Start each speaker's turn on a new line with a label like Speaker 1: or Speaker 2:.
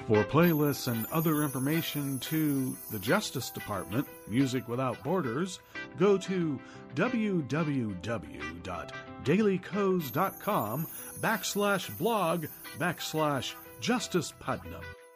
Speaker 1: For playlists and other information to the Justice Department, Music Without Borders, go to www.dailycoz.com/blog/Justice Putnam.